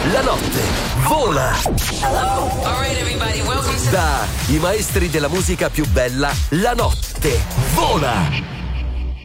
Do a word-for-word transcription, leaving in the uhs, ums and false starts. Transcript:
La notte vola. All right, everybody, welcome to Da i maestri della musica più bella, la notte vola.